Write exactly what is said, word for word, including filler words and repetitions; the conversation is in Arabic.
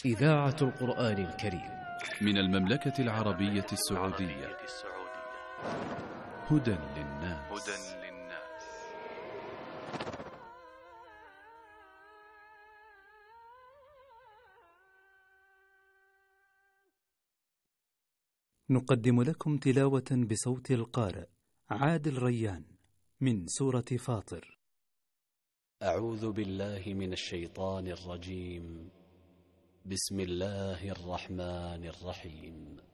إذاعة القرآن الكريم من المملكة العربية السعودية. هدى للناس. نقدم لكم تلاوة بصوت القارئ عادل ريان من سورة فاطر. أعوذ بالله من الشيطان الرجيم. بسم الله الرحمن الرحيم.